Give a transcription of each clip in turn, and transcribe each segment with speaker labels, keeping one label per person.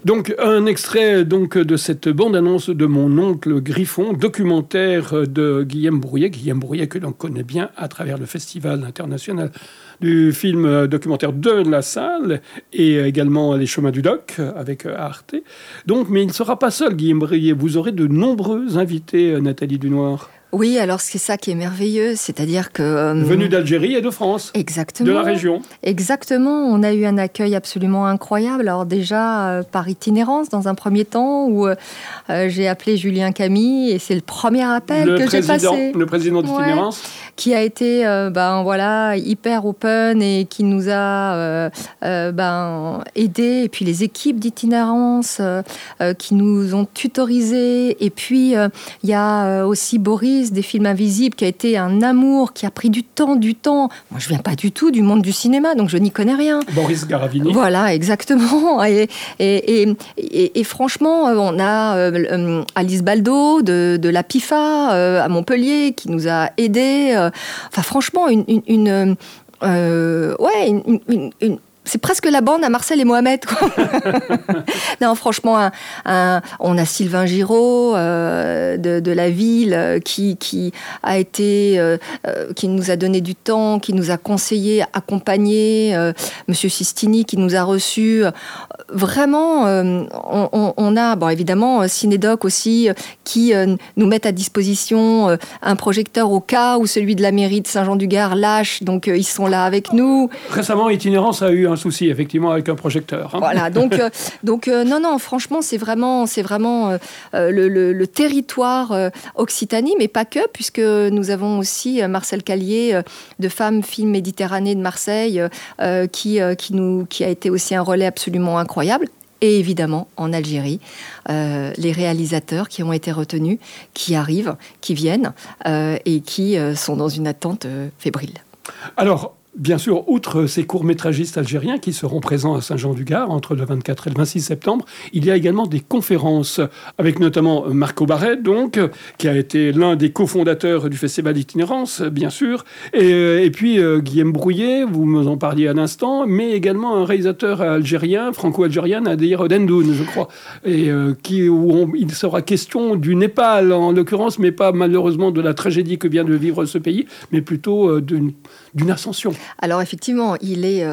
Speaker 1: Donc, un extrait de cette bande-annonce de Mon oncle Griffon, documentaire de Guillaume Brouillet que l'on connaît bien à travers le Festival international du film documentaire de la Salle et également Les Chemins du Doc avec Arte. Donc, mais il ne sera pas seul, Guillaume Brouillet. Vous aurez de nombreux invités, Nathalie Dunoir.
Speaker 2: Oui, alors c'est ça qui est merveilleux, c'est-à-dire que...
Speaker 1: Venus d'Algérie et de France.
Speaker 2: Exactement.
Speaker 1: De la région.
Speaker 2: Exactement, on a eu un accueil absolument incroyable. Alors déjà, par itinérance, dans un premier temps, où j'ai appelé Julien Camille, et c'est le premier appel que j'ai passé.
Speaker 1: Le président d'Itinérance.
Speaker 2: Ouais, qui a été hyper open et qui nous a aidés. Et puis les équipes d'Itinérance qui nous ont tutorisés. Et puis, il y a aussi Boris, des films invisibles, qui a été un amour, qui a pris du temps. Moi, je viens pas du tout du monde du cinéma, donc je n'y connais rien.
Speaker 1: Boris Garavini.
Speaker 2: Voilà, exactement. Et franchement, on a Alice Baldo de la PIFA à Montpellier, qui nous a aidés. Enfin, franchement, c'est presque la bande à Marcel et Mohamed, quoi. Non, franchement, on a Sylvain Giraud de la ville qui a été, qui nous a donné du temps, qui nous a conseillé, accompagné. Monsieur Sistini qui nous a reçus. Vraiment, on a, évidemment, Cinédoc aussi, qui nous mettent à disposition un projecteur au cas où celui de la mairie de Saint-Jean-du-Gard lâche. Donc, ils sont là avec nous.
Speaker 1: Récemment, Itinérance a eu un souci, effectivement, avec un projecteur. Hein.
Speaker 2: Voilà, donc non, franchement, c'est vraiment le territoire Occitanie, mais pas que, puisque nous avons aussi Marcel Callier de Femmes Film Méditerranée de Marseille, qui a été aussi un relais absolument incroyable. Et évidemment, en Algérie, les réalisateurs qui ont été retenus, qui arrivent, qui viennent, et qui sont dans une attente fébrile.
Speaker 1: Alors, bien sûr, outre ces courts-métragistes algériens qui seront présents à Saint-Jean-du-Gard entre le 24 et le 26 septembre, il y a également des conférences avec notamment Marco Barret, donc, qui a été l'un des cofondateurs du Festival d'Itinérance, bien sûr, et puis Guillaume Brouillet, vous me en parliez à l'instant, mais également un réalisateur algérien, franco-algérien, Nadir Dendoun, je crois, et où il sera question du Népal, en l'occurrence, mais pas malheureusement de la tragédie que vient de vivre ce pays, mais plutôt d'une ascension.
Speaker 2: Alors effectivement, il est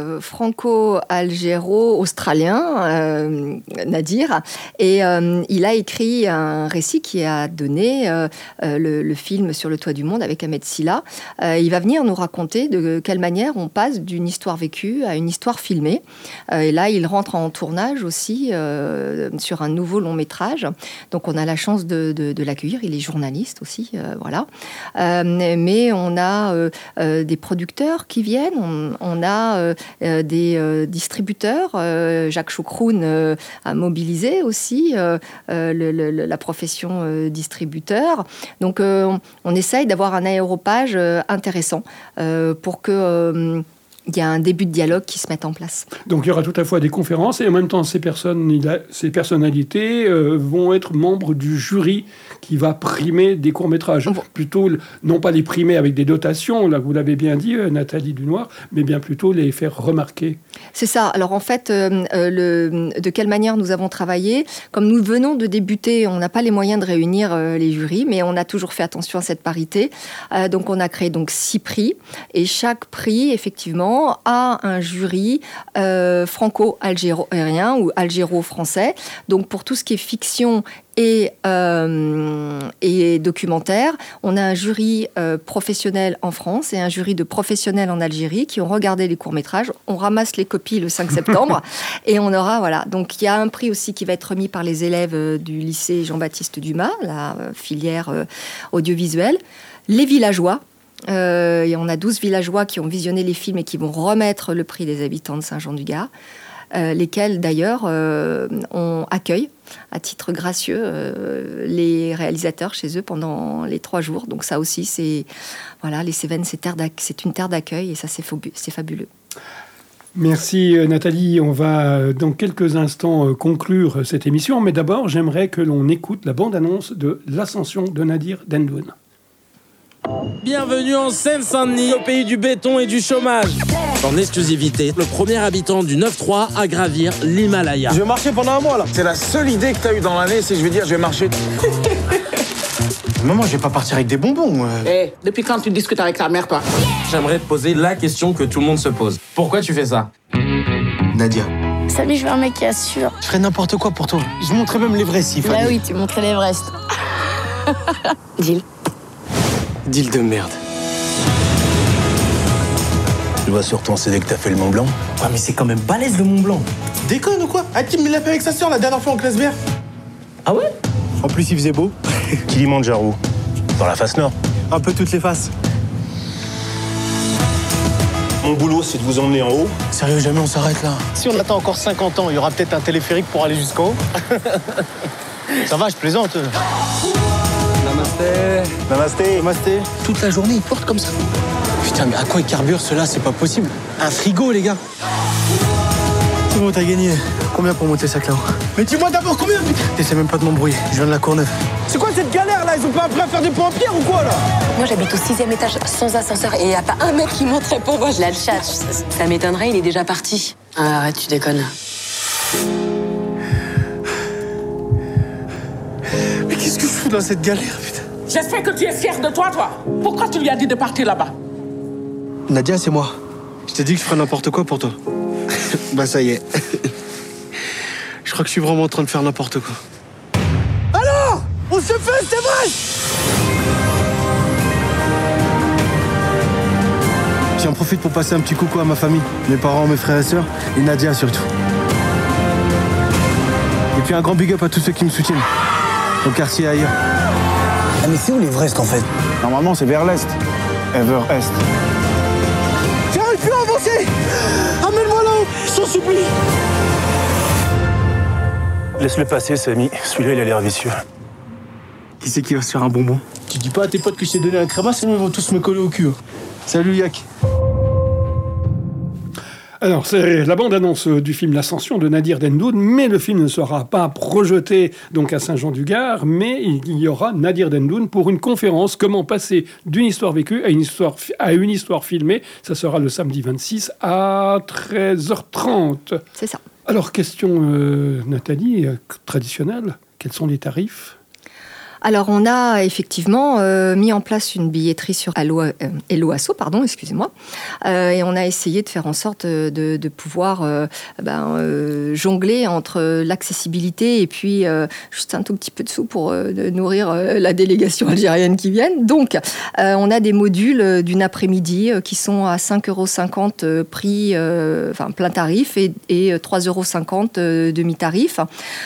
Speaker 2: franco-algéro-australien, Nadir, et il a écrit un récit qui a donné le film Sur le toit du monde avec Ahmed Silla. Il va venir nous raconter de quelle manière on passe d'une histoire vécue à une histoire filmée. Et là, il rentre en tournage aussi sur un nouveau long métrage. Donc on a la chance de l'accueillir. Il est journaliste aussi, voilà. Mais on a des producteurs qui viennent. On a des distributeurs. Jacques Choucroune a mobilisé aussi la profession distributeur. Donc, on essaye d'avoir un aéropage intéressant pour que... il y a un début de dialogue qui se met en place.
Speaker 1: Donc il y aura tout à fois des conférences et en même temps ces personnalités vont être membres du jury qui va primer des courts-métrages. Plutôt, non pas les primer avec des dotations, là vous l'avez bien dit, Nathalie Dunoir, mais bien plutôt les faire remarquer.
Speaker 2: C'est ça. Alors en fait, de quelle manière nous avons travaillé ? Comme nous venons de débuter, on n'a pas les moyens de réunir les jurys, mais on a toujours fait attention à cette parité. Donc on a créé 6 prix et chaque prix, effectivement, a un jury franco-algérien ou algéro-français. Donc pour tout ce qui est fiction et documentaire, on a un jury professionnel en France et un jury de professionnels en Algérie qui ont regardé les courts-métrages. On ramasse les copies le 5 septembre et on aura, voilà. Donc il y a un prix aussi qui va être remis par les élèves du lycée Jean-Baptiste Dumas, la filière audiovisuelle. Les villageois. Et on a 12 villageois qui ont visionné les films et qui vont remettre le prix des habitants de Saint-Jean-du-Gard, lesquels d'ailleurs on accueille à titre gracieux les réalisateurs chez eux pendant les 3 jours. Donc ça aussi, c'est les Cévennes, c'est une terre d'accueil et ça c'est fabuleux.
Speaker 1: Merci Nathalie, on va dans quelques instants conclure cette émission, mais d'abord j'aimerais que l'on écoute la bande-annonce de l'ascension de Nadir Dendoun.
Speaker 3: Bienvenue en Seine-Saint-Denis, au pays du béton et du chômage. En exclusivité, le premier habitant du 9-3 à gravir l'Himalaya.
Speaker 4: Je vais marcher pendant un mois là. C'est la seule idée que t'as eue dans l'année, c'est je vais dire je vais marcher.
Speaker 5: Maman, je vais pas partir avec des bonbons.
Speaker 6: Depuis quand tu discutes avec ta mère, toi?
Speaker 3: J'aimerais te poser la question que tout le monde se pose. Pourquoi tu fais ça?
Speaker 5: Nadia,
Speaker 7: Salut, je veux un mec qui assure.
Speaker 5: je ferais n'importe quoi pour toi. Je montrerais même l'Everest s'il fallait.
Speaker 7: Bah oui, tu montrais l'Everest. Deal.
Speaker 5: Deal de merde.
Speaker 8: Tu vas sur ton CD que t'as fait le Mont Blanc?
Speaker 5: Ouais, mais c'est quand même balèze le Mont Blanc.
Speaker 4: Déconne ou quoi? Hakim, il l'a fait avec sa sœur la dernière fois en classe bière.
Speaker 5: Ah ouais? En plus, il faisait beau.
Speaker 8: Kilimanjaro. Dans la face nord.
Speaker 5: Un peu toutes les faces.
Speaker 8: Mon boulot, c'est de vous emmener en haut.
Speaker 5: Sérieux, jamais on s'arrête là. Si on attend encore 50 ans, il y aura peut-être un téléphérique pour aller jusqu'en haut. Ça va, je plaisante.
Speaker 3: Namasté.
Speaker 8: Namasté.
Speaker 5: Namasté. Toute la journée, il porte comme ça. Putain, mais à quoi il carbure ceux-là? C'est pas possible. Un frigo, les gars. C'est bon, t'as gagné. Combien pour monter ça, là-haut?
Speaker 4: Mais dis-moi d'abord combien, putain.
Speaker 5: T'essaies même pas de m'embrouiller. Je viens de la Courneuve.
Speaker 4: C'est quoi cette galère là? Ils ont pas appris à faire des ponts en pierre ou quoi là?
Speaker 9: Moi, j'habite au 6e étage sans ascenseur et il n'y a pas un mec qui monterait pour moi. Je la chat. Ça m'étonnerait, il est déjà parti. Ah, arrête, tu déconnes.
Speaker 5: Mais qu'est-ce que je fous dans cette galère, putain?
Speaker 6: J'espère que tu es fier de toi, toi. Pourquoi tu lui as dit de partir là-bas?
Speaker 5: Nadia, c'est moi. Je t'ai dit que je ferais n'importe quoi pour toi. Bah ça y est. Je crois que je suis vraiment en train de faire n'importe quoi.
Speaker 4: Alors on se fait, c'est vrai.
Speaker 5: J'en profite pour passer un petit coucou à ma famille, mes parents, mes frères et sœurs, et Nadia surtout. Et puis un grand big up à tous ceux qui me soutiennent, au quartier et ailleurs.
Speaker 8: Ah, mais c'est où l'Everest en fait?
Speaker 5: Normalement, c'est vers l'est. Ever-Est.
Speaker 4: J'arrive plus à avancer. Amène-moi là-haut, je t'en supplie.
Speaker 8: Laisse-le passer, Samy. Celui-là, il a l'air vicieux.
Speaker 5: Qui c'est qui va se faire un bonbon? Tu dis pas à tes potes que je t'ai donné un créma, sinon ils vont tous me coller au cul. Salut Yak.
Speaker 1: Alors, c'est la bande-annonce du film L'Ascension de Nadir Dendoun, mais le film ne sera pas projeté donc à Saint-Jean-du-Gard, mais il y aura Nadir Dendoun pour une conférence comment passer d'une histoire vécue à une histoire filmée. Ça sera le samedi 26 à 13h30.
Speaker 2: C'est ça.
Speaker 1: Alors, question Nathalie, traditionnelle, quels sont les tarifs ?
Speaker 2: Alors, on a effectivement mis en place une billetterie sur Helloasso, excusez-moi. Et on a essayé de faire en sorte de pouvoir jongler entre l'accessibilité et puis juste un tout petit peu de sous pour nourrir la délégation algérienne qui viennent. Donc, on a des modules d'une après-midi qui sont à 5,50 € prix, plein tarif et 3,50 € demi-tarif.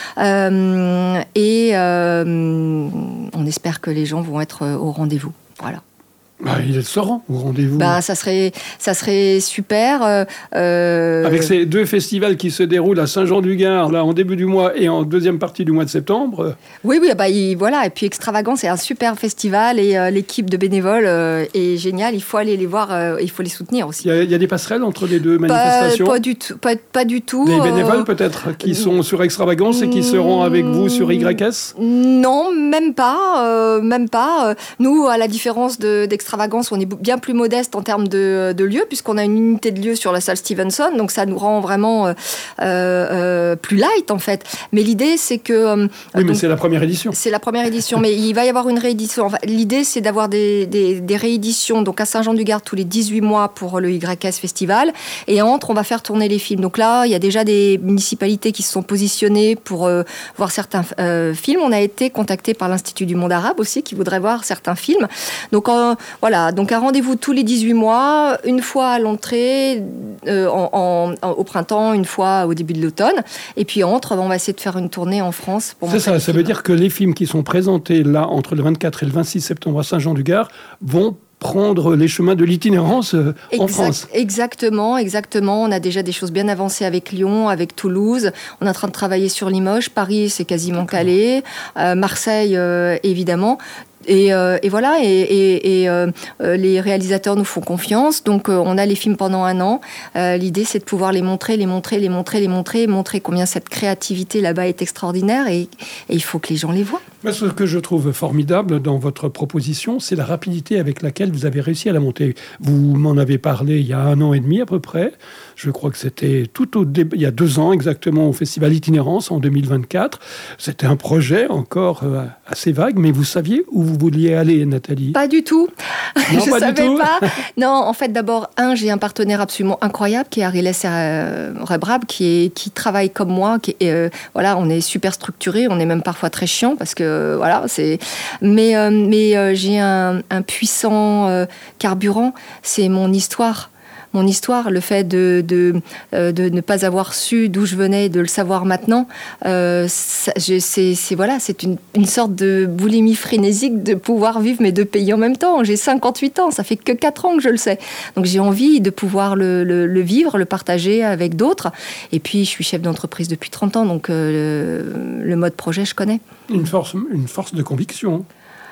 Speaker 2: On espère que les gens vont être au rendez-vous. Voilà.
Speaker 1: Ils seront au rendez-vous.
Speaker 2: Ça serait super.
Speaker 1: Avec ces deux festivals qui se déroulent à Saint-Jean-du-Gard, là, en début du mois et en deuxième partie du mois de septembre.
Speaker 2: Oui, voilà. Et puis Extravagance, c'est un super festival et l'équipe de bénévoles est géniale. Il faut aller les voir, il faut les soutenir aussi.
Speaker 1: Il y a des passerelles entre les deux manifestations?
Speaker 2: Pas du tout.
Speaker 1: Des bénévoles peut-être qui sont sur Extravagance et qui seront avec vous sur YS?
Speaker 2: Non, même pas. Nous, à la différence d'Extravagance, on est bien plus modeste en termes de lieux, puisqu'on a une unité de lieu sur la salle Stevenson, donc ça nous rend vraiment plus light en fait. Mais l'idée, c'est que...
Speaker 1: mais c'est la première édition.
Speaker 2: C'est la première édition, mais il va y avoir une réédition. L'idée, c'est d'avoir des rééditions donc à Saint-Jean-du-Gard tous les 18 mois pour le YS Festival. Et on va faire tourner les films. Donc là, il y a déjà des municipalités qui se sont positionnées pour voir certains films. On a été contacté par l'Institut du Monde Arabe aussi, qui voudrait voir certains films. Donc voilà, donc un rendez-vous tous les 18 mois, une fois à l'entrée au printemps, une fois au début de l'automne. Et puis on va essayer de faire une tournée en France.
Speaker 1: C'est ça, ça veut dire que les films qui sont présentés là, entre le 24 et le 26 septembre à Saint-Jean-du-Gard, vont prendre les chemins de l'itinérance en France.
Speaker 2: Exactement. On a déjà des choses bien avancées avec Lyon, avec Toulouse. On est en train de travailler sur Limoges. Paris, c'est quasiment calé. Marseille, évidemment. Et voilà, les réalisateurs nous font confiance, donc on a les films pendant 1 an. L'idée, c'est de pouvoir les montrer combien cette créativité là-bas est extraordinaire, et il faut que les gens les voient.
Speaker 1: Ce que je trouve formidable dans votre proposition, c'est la rapidité avec laquelle vous avez réussi à la monter. Vous m'en avez parlé il y a 1 an et demi à peu près. Je crois que c'était il y a 2 ans exactement, au Festival Itinérance en 2024. C'était un projet encore assez vague, mais vous saviez où vous vouliez aller, Nathalie?
Speaker 2: Pas du tout.
Speaker 1: Non,
Speaker 2: je
Speaker 1: pas
Speaker 2: savais
Speaker 1: du tout.
Speaker 2: pas. Non, en fait, d'abord, j'ai un partenaire absolument incroyable qui est Ariel Rebrab, qui travaille comme moi. Voilà, on est super structuré, on est même parfois très chiant parce que voilà, c'est. Mais j'ai un puissant carburant, c'est mon histoire. Mon histoire, le fait de ne pas avoir su d'où je venais, de le savoir maintenant, c'est une sorte de boulimie frénésique de pouvoir vivre mes 2 pays en même temps. J'ai 58 ans, ça fait que 4 ans que je le sais. Donc j'ai envie de pouvoir le vivre, le partager avec d'autres. Et puis je suis chef d'entreprise depuis 30 ans, donc le mode projet, je connais.
Speaker 1: Une force de conviction.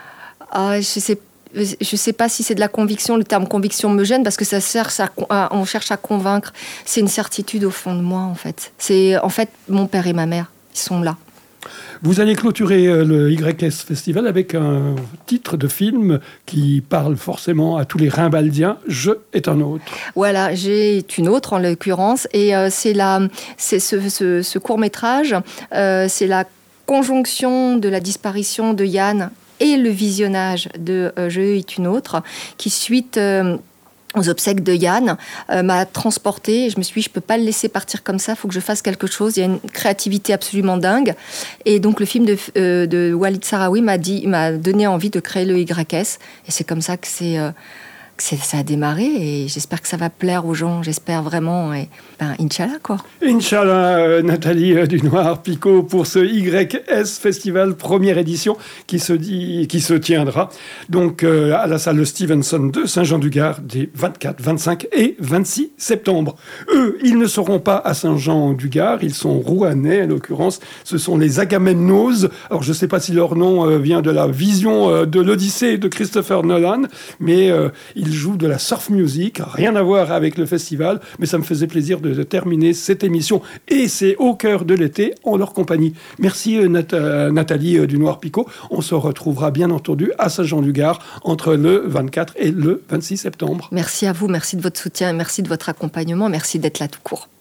Speaker 2: Je sais pas si c'est de la conviction. Le terme conviction me gêne parce que on cherche à convaincre. C'est une certitude au fond de moi, en fait. C'est en fait mon père et ma mère, ils sont là.
Speaker 1: Vous allez clôturer le YS Festival avec un titre de film qui parle forcément à tous les Rimbaldiens. Je est un autre.
Speaker 2: Voilà, j'ai une autre en l'occurrence, et c'est ce court-métrage, c'est la conjonction de la disparition de Yann et le visionnage de Je est une autre, qui suite aux obsèques de Yann m'a transportée. Je me suis dit, je peux pas le laisser partir comme ça, il faut que je fasse quelque chose. Il y a une créativité absolument dingue. Et donc le film de Walid Sahraoui m'a donné envie de créer le YS. Et c'est comme ça que ça a démarré, et j'espère que ça va plaire aux gens, j'espère vraiment, et Inch'Allah, quoi.
Speaker 1: Inch'Allah, Nathalie Dunoir-Picaud, pour ce YS Festival, première édition, qui se tiendra donc à la salle Stevenson de Saint-Jean-du-Gard des 24, 25 et 26 septembre. Eux, ils ne seront pas à Saint-Jean-du-Gard, ils sont rouennais, en l'occurrence, ce sont les Agamemnos. Alors, je ne sais pas si leur nom vient de la vision de l'Odyssée de Christopher Nolan, mais ils jouent de la surf music, rien à voir avec le festival, mais ça me faisait plaisir de terminer cette émission, et c'est au cœur de l'été en leur compagnie. Merci Nathalie Dunoir-Picaud. On se retrouvera bien entendu à Saint-Jean-du-Gard entre le 24 et le 26 septembre.
Speaker 2: Merci à vous, merci de votre soutien, merci de votre accompagnement, merci d'être là tout court.